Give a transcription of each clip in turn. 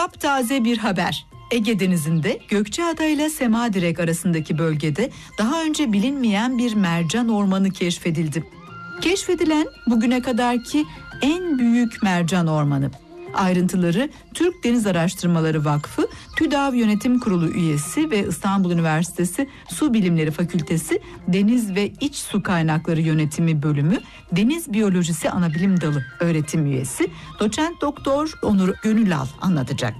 Taptaze bir haber. Ege Denizi'nde Gökçeada ile Semadirek arasındaki bölgede daha önce bilinmeyen bir mercan ormanı keşfedildi. Keşfedilen bugüne kadarki en büyük mercan ormanı. Ayrıntıları Türk Deniz Araştırmaları Vakfı, TÜDAV Yönetim Kurulu üyesi ve İstanbul Üniversitesi Su Bilimleri Fakültesi Deniz ve İç Su Kaynakları Yönetimi Bölümü Deniz Biyolojisi Anabilim Dalı öğretim üyesi Doçent Doktor Onur Gönülal anlatacak.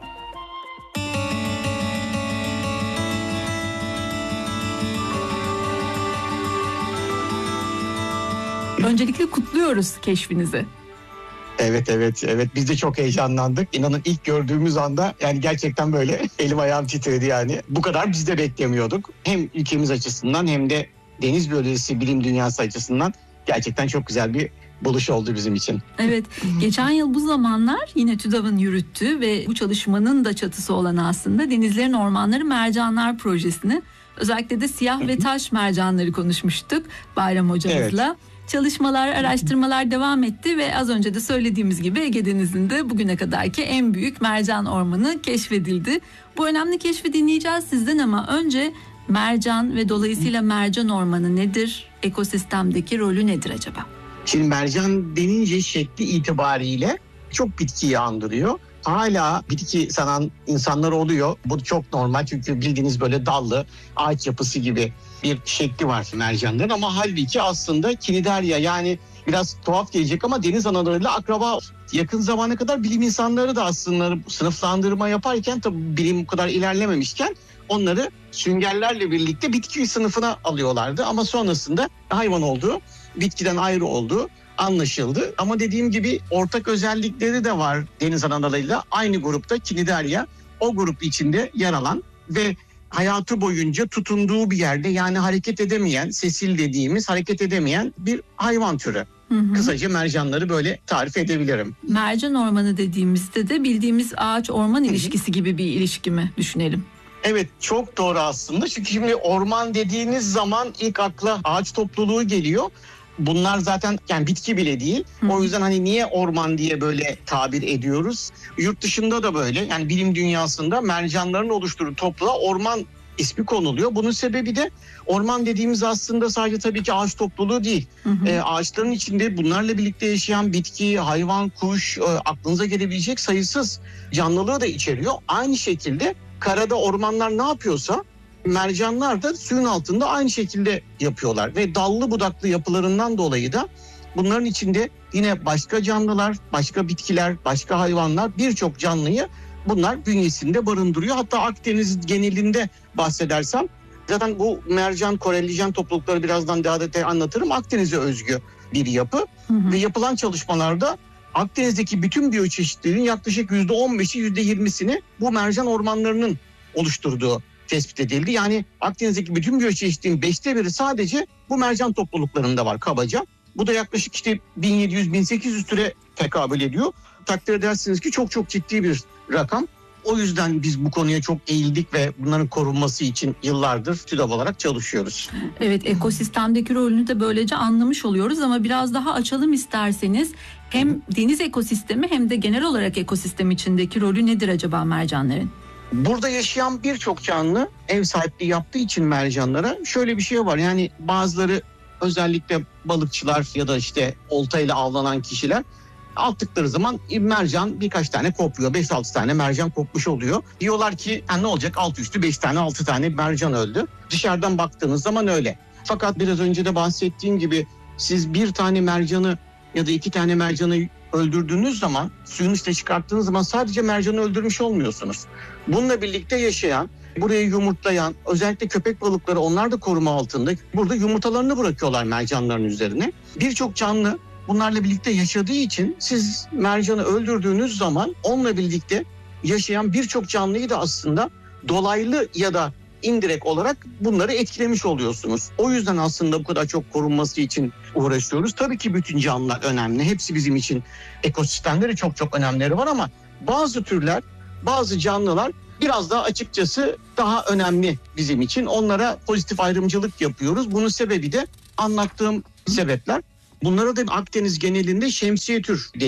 Öncelikle kutluyoruz keşfinizi. Evet. Biz de çok heyecanlandık. İnanın ilk gördüğümüz anda yani gerçekten böyle elim ayağım titredi yani. Bu kadar biz de beklemiyorduk. Hem ülkemiz açısından hem de deniz biyolojisi bilim dünyası açısından gerçekten çok güzel bir buluş oldu bizim için. Evet, geçen yıl bu zamanlar yine TÜDAV'ın yürüttüğü ve bu çalışmanın da çatısı olan aslında Denizlerin Ormanları Mercanlar projesini, özellikle de siyah ve taş mercanları konuşmuştuk Bayram hocamızla. Evet. Çalışmalar, araştırmalar devam etti ve az önce de söylediğimiz gibi Ege Denizi'nde bugüne kadarki en büyük mercan ormanı keşfedildi. Bu önemli keşfi dinleyeceğiz sizden ama önce mercan ve dolayısıyla mercan ormanı nedir? Ekosistemdeki rolü nedir acaba? Şimdi mercan denince şekli itibariyle çok bitkiyi andırıyor. Hala bitki sanan insanlar oluyor. Bu çok normal çünkü bildiğiniz böyle dallı ağaç yapısı gibi bir şekli var mercanların. Ama halbuki aslında Cnidaria, yani biraz tuhaf gelecek ama deniz analarıyla akraba. Yakın zamana kadar bilim insanları da aslında sınıflandırma yaparken, tabii bilim bu kadar ilerlememişken onları süngerlerle birlikte bitki sınıfına alıyorlardı. Ama sonrasında hayvan olduğu, bitkiden ayrı olduğu anlaşıldı. Ama dediğim gibi ortak özellikleri de var deniz analarıyla. Aynı grupta Cnidaria o grup içinde yer alan ve hayatı boyunca tutunduğu bir yerde, yani hareket edemeyen, sesil dediğimiz hareket edemeyen bir hayvan türü. Kısaca mercanları böyle tarif edebilirim. Mercan ormanı dediğimizde de bildiğimiz ağaç orman ilişkisi gibi bir ilişki mi düşünelim? Evet, çok doğru aslında. Çünkü şimdi orman dediğiniz zaman ilk akla ağaç topluluğu geliyor. Bunlar zaten yani bitki bile değil. O yüzden hani niye orman diye böyle tabir ediyoruz? Yurt dışında da böyle, yani bilim dünyasında mercanların oluşturduğu topluluğa orman ismi konuluyor. Bunun sebebi de orman dediğimiz aslında sadece tabii ki ağaç topluluğu değil. Ağaçların içinde bunlarla birlikte yaşayan bitki, hayvan, kuş, aklınıza gelebilecek sayısız canlılığı da içeriyor. Aynı şekilde karada ormanlar ne yapıyorsa mercanlar da suyun altında aynı şekilde yapıyorlar. Ve dallı budaklı yapılarından dolayı da bunların içinde yine başka canlılar, başka bitkiler, başka hayvanlar, birçok canlıyı bunlar bünyesinde barındırıyor. Hatta Akdeniz genelinde bahsedersem, zaten bu mercan, korallijen toplulukları birazdan daha detaylı anlatırım. Akdeniz'e özgü bir yapı ve yapılan çalışmalarda Akdeniz'deki bütün biyoçeşitliliğin yaklaşık %15'i %20'sini bu mercan ormanlarının oluşturduğu tespit edildi. Yani Akdeniz'deki bütün biyoçeşitliliğin 1/5'i sadece bu mercan topluluklarında var kabaca. Bu da yaklaşık işte 1700-1800 türe tekabül ediyor. Takdir edersiniz ki çok ciddi bir rakam. O yüzden biz bu konuya çok eğildik ve bunların korunması için yıllardır TÜDAV olarak çalışıyoruz. Evet, ekosistemdeki rolünü de böylece anlamış oluyoruz ama biraz daha açalım isterseniz. Hem deniz ekosistemi hem de genel olarak ekosistem içindeki rolü nedir acaba mercanların? Burada yaşayan birçok canlı ev sahipliği yaptığı için mercanlara şöyle bir şey var. Yani bazıları, özellikle balıkçılar ya da işte oltayla avlanan kişiler, attıkları zaman mercan birkaç tane kopluyor. 5-6 tane mercan kopmuş oluyor. Diyorlar ki ne olacak, alt üstü 5 tane 6 tane mercan öldü. Dışarıdan baktığınız zaman öyle. Fakat biraz önce de bahsettiğim gibi siz bir tane mercanı ya da 2 tane mercanı öldürdüğünüz zaman, suyun üstüne çıkarttığınız zaman sadece mercanı öldürmüş olmuyorsunuz. Bununla birlikte yaşayan, buraya yumurtlayan, özellikle köpek balıkları, onlar da koruma altında. Burada yumurtalarını bırakıyorlar mercanların üzerine. Birçok canlı bunlarla birlikte yaşadığı için siz mercanı öldürdüğünüz zaman onunla birlikte yaşayan birçok canlıyı da aslında dolaylı ya da indirekt olarak bunları etkilemiş oluyorsunuz. O yüzden aslında bu kadar çok korunması için uğraşıyoruz. Tabii ki bütün canlılar önemli. Hepsi bizim için, ekosistemleri çok önemleri var ama bazı türler, bazı canlılar biraz daha açıkçası daha önemli bizim için. Onlara pozitif ayrımcılık yapıyoruz. Bunun sebebi de anlattığım sebepler. Bunlara da Akdeniz genelinde şemsiye tür deniyor.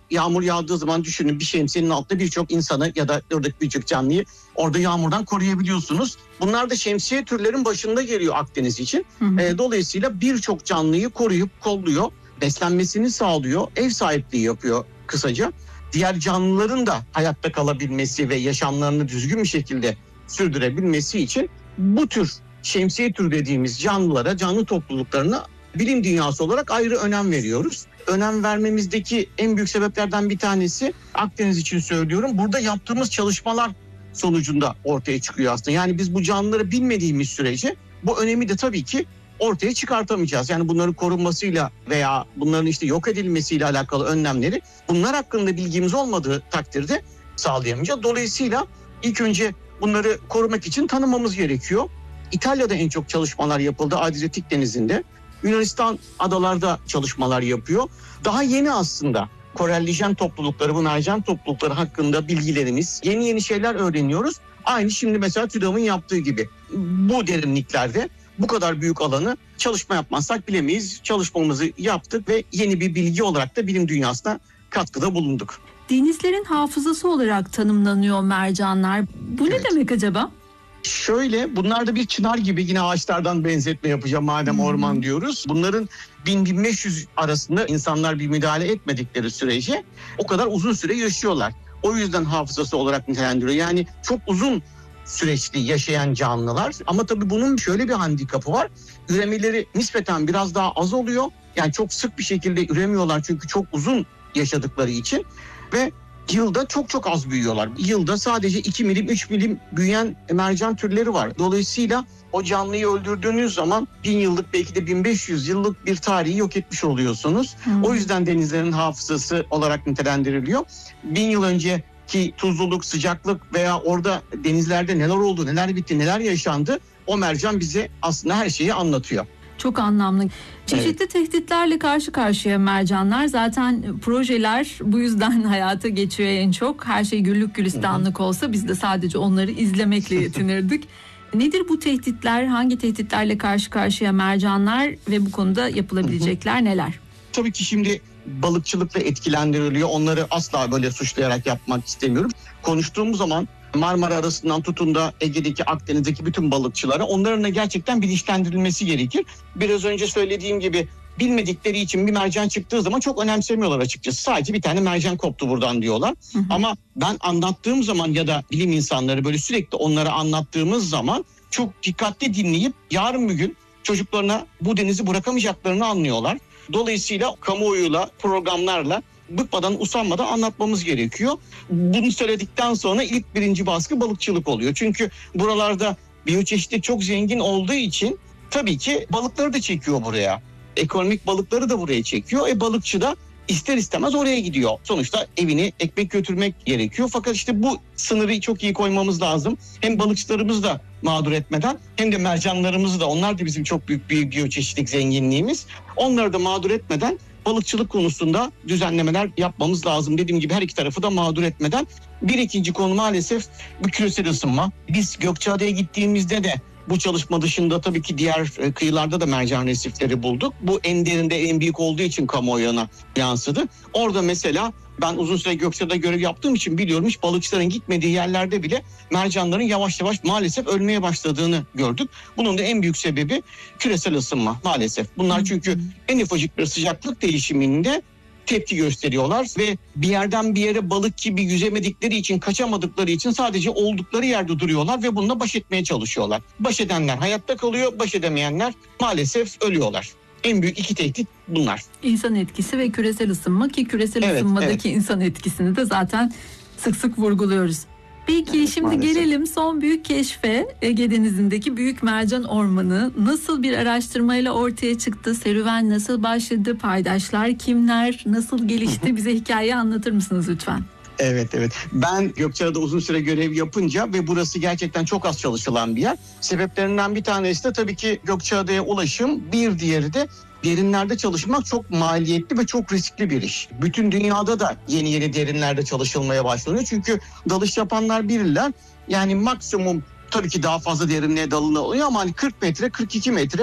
yağmur yağdığı zaman düşünün, bir şemsiyenin altında birçok insanı ya da oradaki birçok canlıyı orada yağmurdan koruyabiliyorsunuz. Bunlar da şemsiye türlerin başında geliyor Akdeniz için. Dolayısıyla birçok canlıyı koruyup kolluyor, beslenmesini sağlıyor, ev sahipliği yapıyor kısaca. Diğer canlıların da hayatta kalabilmesi ve yaşamlarını düzgün bir şekilde sürdürebilmesi için bu tür şemsiye tür dediğimiz canlılara, canlı topluluklarına bilim dünyası olarak ayrı önem veriyoruz. Önem vermemizdeki en büyük sebeplerden bir tanesi, Akdeniz için söylüyorum, burada yaptığımız çalışmalar sonucunda ortaya çıkıyor aslında. Yani biz bu canlıları bilmediğimiz sürece bu önemi de tabii ki ortaya çıkartamayacağız. Yani bunların korunmasıyla veya bunların işte yok edilmesiyle alakalı önlemleri, bunlar hakkında bilgimiz olmadığı takdirde sağlayamayacağız. Dolayısıyla ilk önce bunları korumak için tanımamız gerekiyor. İtalya'da en çok çalışmalar yapıldı, Adriyatik Denizi'nde. Yunanistan adalarda çalışmalar yapıyor. Daha yeni aslında korallijen toplulukları, bu mercan toplulukları hakkında bilgilerimiz, yeni şeyler öğreniyoruz. Aynı şimdi mesela TÜDAV'ın yaptığı gibi bu derinliklerde bu kadar büyük alanı çalışma yapmazsak bilemeyiz. Çalışmamızı yaptık ve yeni bir bilgi olarak da bilim dünyasına katkıda bulunduk. Denizlerin hafızası olarak tanımlanıyor mercanlar. Bu ne demek acaba? Şöyle, bunlar da bir çınar gibi, yine ağaçlardan benzetme yapacağım madem orman diyoruz. Bunların 1000-1500 arasında insanlar bir müdahale etmedikleri sürece o kadar uzun süre yaşıyorlar. O yüzden hafızası olarak nitelendiriyor. Yani çok uzun süreçli yaşayan canlılar. Ama tabii bunun şöyle bir handikapı var. Üremeleri nispeten biraz daha az oluyor. Yani çok sık bir şekilde üremiyorlar çünkü çok uzun yaşadıkları için. Ve yılda çok az büyüyorlar. Yılda sadece 2 milim, 3 milim büyüyen mercan türleri var. Dolayısıyla o canlıyı öldürdüğünüz zaman 1000 yıllık, belki de 1500 yıllık bir tarihi yok etmiş oluyorsunuz. O yüzden denizlerin hafızası olarak nitelendiriliyor. 1000 yıl önceki tuzluluk, sıcaklık veya orada denizlerde neler oldu, neler bitti, neler yaşandı, o mercan bize aslında her şeyi anlatıyor. Çok anlamlı. Çeşitli tehditlerle karşı karşıya mercanlar. Zaten projeler bu yüzden hayata geçiyor en çok. Her şey güllük gülistanlık olsa biz de sadece onları izlemekle yetinirdik. Nedir bu tehditler? Hangi tehditlerle karşı karşıya mercanlar ve bu konuda yapılabilecekler neler? Tabii ki şimdi balıkçılıkla etkilendiriliyor. Onları asla böyle suçlayarak yapmak istemiyorum. Konuştuğumuz zaman Marmara arasından tutun da Ege'deki, Akdeniz'deki bütün balıkçılara, onların da gerçekten bilinçlendirilmesi gerekir. Biraz önce söylediğim gibi bilmedikleri için bir mercan çıktığı zaman çok önemsemiyorlar açıkçası. Sadece bir tane mercan koptu buradan diyorlar. Ama ben anlattığım zaman ya da bilim insanları böyle sürekli onlara anlattığımız zaman çok dikkatli dinleyip yarın bir gün çocuklarına bu denizi bırakamayacaklarını anlıyorlar. Dolayısıyla kamuoyuyla, programlarla bıkmadan, usanmadan anlatmamız gerekiyor. Bunu söyledikten sonra ilk birinci baskı balıkçılık oluyor. Çünkü buralarda biyoçeşitlik çok zengin olduğu için tabii ki balıkları da çekiyor buraya. Ekonomik balıkları da buraya çekiyor. Balıkçı da ister istemez oraya gidiyor. Sonuçta evine ekmek götürmek gerekiyor. Fakat işte bu sınırı çok iyi koymamız lazım. Hem balıkçılarımızı da mağdur etmeden hem de mercanlarımızı da, onlar da bizim çok büyük bir biyoçeşitlik zenginliğimiz. Onları da mağdur etmeden balıkçılık konusunda düzenlemeler yapmamız lazım. Dediğim gibi her iki tarafı da mağdur etmeden. Bir ikinci konu maalesef bu küresel ısınma. Biz Gökçeada'ya gittiğimizde de bu çalışma dışında tabii ki diğer kıyılarda da mercan resifleri bulduk. Bu en derinde, en büyük olduğu için kamuoyuna yansıdı. Orada mesela ben uzun süre Gökçeada'da görev yaptığım için biliyorum, hiç balıkçıların gitmediği yerlerde bile mercanların yavaş yavaş maalesef ölmeye başladığını gördük. Bunun da en büyük sebebi küresel ısınma maalesef. Bunlar çünkü en ufacık bir sıcaklık değişiminde tepki gösteriyorlar ve bir yerden bir yere balık gibi yüzemedikleri için, kaçamadıkları için sadece oldukları yerde duruyorlar ve bununla baş etmeye çalışıyorlar. Baş edenler hayatta kalıyor, baş edemeyenler maalesef ölüyorlar. En büyük iki tehdit bunlar. İnsan etkisi ve küresel ısınma, ki küresel ısınmadaki insan etkisini de zaten sık sık vurguluyoruz. Peki şimdi maalesef gelelim son büyük keşfe. Ege Denizi'ndeki Büyük Mercan Ormanı nasıl bir araştırmayla ortaya çıktı? Serüven nasıl başladı? Paydaşlar kimler? Nasıl gelişti? Bize hikayeyi anlatır mısınız lütfen? Evet. Ben Gökçeada'da uzun süre görev yapınca ve burası gerçekten çok az çalışılan bir yer. Sebeplerinden bir tanesi de tabii ki Gökçeada'ya ulaşım, bir diğeri de derinlerde çalışmak çok maliyetli ve çok riskli bir iş. Bütün dünyada da yeni derinlerde çalışılmaya başlanıyor. Çünkü dalış yapanlar bilirler. Yani maksimum tabii ki daha fazla derinliğe dalınıyor ama hani 40 metre, 42 metre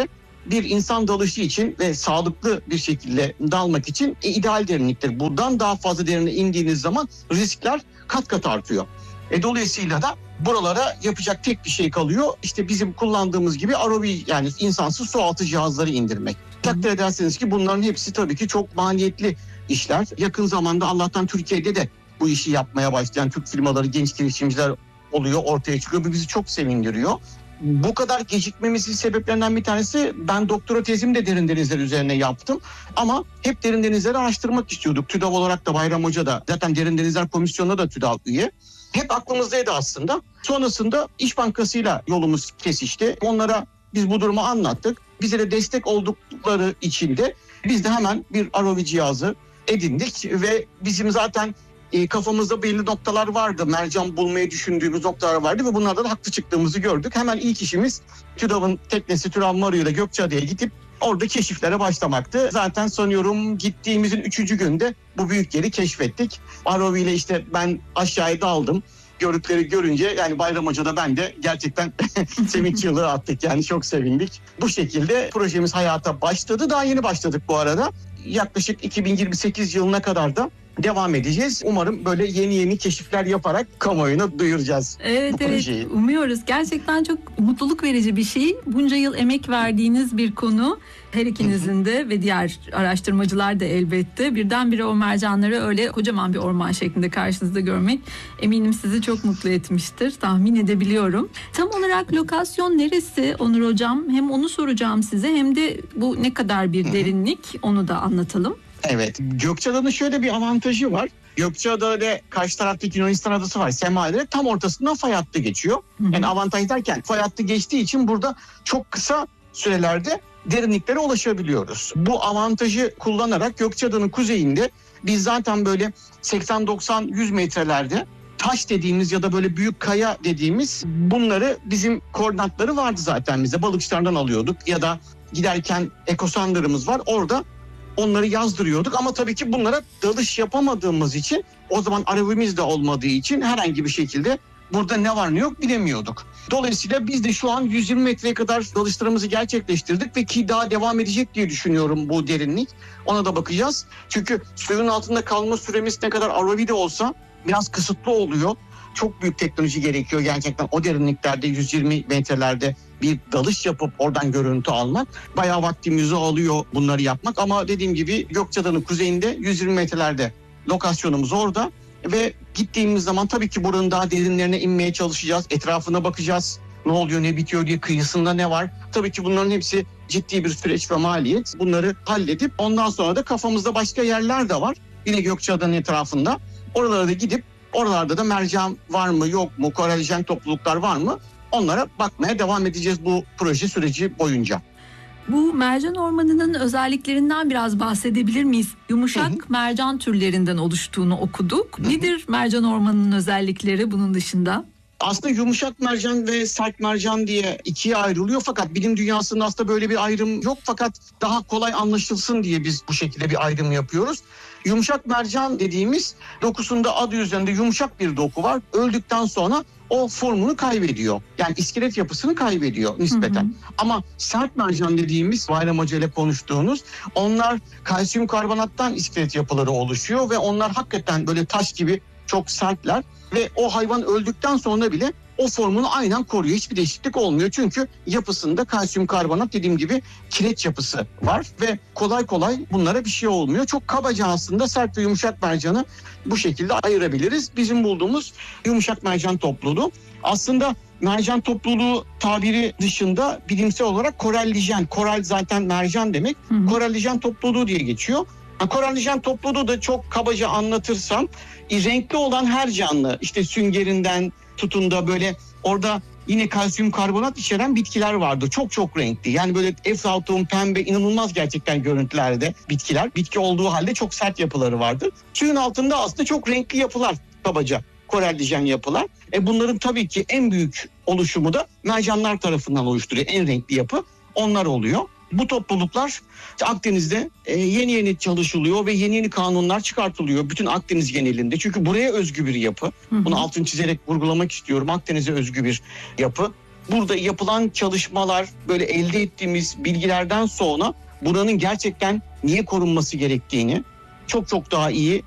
bir insan dalışı için ve sağlıklı bir şekilde dalmak için ideal derinliktir. Buradan daha fazla derine indiğiniz zaman riskler kat kat artıyor. Dolayısıyla da buralara yapacak tek bir şey kalıyor. İşte bizim kullandığımız gibi ROV, yani insansız sualtı cihazları indirmek. Takdir ederseniz ki bunların hepsi tabii ki çok maliyetli işler. Yakın zamanda Allah'tan Türkiye'de de bu işi yapmaya başlayan Türk firmaları, genç girişimciler oluyor, ortaya çıkıyor. Bu bizi çok sevindiriyor. Bu kadar gecikmemizin sebeplerinden bir tanesi, ben doktora tezimi de derin denizler üzerine yaptım. Ama hep derin denizleri araştırmak istiyorduk. TÜDAV olarak da Bayram Hoca da, zaten Derin Denizler Komisyonu'na da TÜDAV üye. Hep aklımızdaydı aslında. Sonrasında İş Bankası'yla yolumuz kesişti. Onlara biz bu durumu anlattık. Bize de destek oldukları için de biz de hemen bir ROV cihazı edindik. Ve bizim zaten kafamızda belli noktalar vardı. Mercan bulmayı düşündüğümüz noktalar vardı ve bunlardan haklı çıktığımızı gördük. Hemen ilk işimiz TÜDAV'ın teknesi TÜRAV Mario ile Gökçeada'ya gidip orada keşiflere başlamaktı. Zaten sanıyorum gittiğimizin 3. günde bu büyük yeri keşfettik. ROV ile işte ben aşağıya daldım. Görüntüleri görünce yani Bayram Hoca da ben de gerçekten sevinç çığlığı attık. Yani çok sevindik. Bu şekilde projemiz hayata başladı. Daha yeni başladık bu arada. Yaklaşık 2028 yılına kadar da devam edeceğiz. Umarım böyle yeni keşifler yaparak kamuoyuna duyuracağız bu projeyi. Evet, umuyoruz. Gerçekten çok mutluluk verici bir şey. Bunca yıl emek verdiğiniz bir konu. Her ikinizin de ve diğer araştırmacılar da elbette. Birdenbire o mercanları öyle kocaman bir orman şeklinde karşınızda görmek eminim sizi çok mutlu etmiştir. Tahmin edebiliyorum. Tam olarak lokasyon neresi Onur Hocam? Hem onu soracağım size hem de bu ne kadar bir derinlik onu da anlatalım. Evet, Gökçeada'nın şöyle bir avantajı var. Gökçeada'da karşı taraftaki Yunanistan adası var. Semailere tam ortasından fay hattı geçiyor. Yani avantaj derken fay hattı geçtiği için burada çok kısa sürelerde derinliklere ulaşabiliyoruz. Bu avantajı kullanarak Gökçeada'nın kuzeyinde biz zaten böyle 80-90-100 metrelerde taş dediğimiz ya da böyle büyük kaya dediğimiz bunları bizim koordinatları vardı zaten bize. Balıkçılardan alıyorduk ya da giderken ekosandırımız var. Orada onları yazdırıyorduk ama tabii ki bunlara dalış yapamadığımız için, o zaman ROV'miz de olmadığı için herhangi bir şekilde burada ne var ne yok bilemiyorduk. Dolayısıyla biz de şu an 120 metreye kadar dalışlarımızı gerçekleştirdik ve ki daha devam edecek diye düşünüyorum bu derinlik. Ona da bakacağız. Çünkü suyun altında kalma süremiz ne kadar ROV'de olsa biraz kısıtlı oluyor. Çok büyük teknoloji gerekiyor gerçekten o derinliklerde 120 metrelerde bir dalış yapıp oradan görüntü almak. Bayağı vaktimizi alıyor bunları yapmak ama dediğim gibi Gökçeada'nın kuzeyinde 120 metrelerde lokasyonumuz orada. Ve gittiğimiz zaman tabii ki buranın daha derinlerine inmeye çalışacağız. Etrafına bakacağız. Ne oluyor ne bitiyor diye, kıyısında ne var. Tabii ki bunların hepsi ciddi bir süreç ve maliyet. Bunları halledip ondan sonra da kafamızda başka yerler de var. Yine Gökçeada'nın etrafında. Oralara da gidip oralarda da mercan var mı yok mu, koraljen topluluklar var mı? Onlara bakmaya devam edeceğiz bu proje süreci boyunca. Bu mercan ormanının özelliklerinden biraz bahsedebilir miyiz? Yumuşak mercan türlerinden oluştuğunu okuduk. Nedir mercan ormanının özellikleri bunun dışında? Aslında yumuşak mercan ve sert mercan diye ikiye ayrılıyor fakat bilim dünyasında aslında böyle bir ayrım yok, fakat daha kolay anlaşılsın diye biz bu şekilde bir ayrım yapıyoruz. Yumuşak mercan dediğimiz dokusunda adı üzerinde yumuşak bir doku var. Öldükten sonra o formunu kaybediyor. Yani iskelet yapısını kaybediyor nispeten. Ama sert mercan dediğimiz Bayram Hoca ile konuştuğunuz, onlar kalsiyum karbonattan iskelet yapıları oluşuyor ve onlar hakikaten böyle taş gibi çok sertler ve o hayvan öldükten sonra bile o formunu aynen koruyor. Hiçbir değişiklik olmuyor. Çünkü yapısında kalsiyum karbonat dediğim gibi kireç yapısı var ve kolay kolay bunlara bir şey olmuyor. Çok kabaca aslında sert ve yumuşak mercanı bu şekilde ayırabiliriz. Bizim bulduğumuz yumuşak mercan topluluğu. Aslında mercan topluluğu tabiri dışında bilimsel olarak korallijen, koral zaten mercan demek. Korallijen topluluğu diye geçiyor. Korallijen topluluğu da çok kabaca anlatırsam renkli olan her canlı, işte süngerinden tutun da böyle orada yine kalsiyum karbonat içeren bitkiler vardı. Çok çok renkli. Yani böyle eflatun, pembe, inanılmaz gerçekten görüntülerde bitkiler. Bitki olduğu halde çok sert yapıları vardı. Suyun altında aslında çok renkli yapılar kabaca. Korallijen yapılar. Bunların tabii ki en büyük oluşumu da mercanlar tarafından oluşturuyor. En renkli yapı onlar oluyor. Bu topluluklar Akdeniz'de yeni çalışılıyor ve yeni kanunlar çıkartılıyor bütün Akdeniz genelinde. Çünkü buraya özgü bir yapı. Bunu altını çizerek vurgulamak istiyorum. Akdeniz'e özgü bir yapı. burada yapılan çalışmalar, böyle elde ettiğimiz bilgilerden sonra buranın gerçekten niye korunması gerektiğini çok çok daha iyi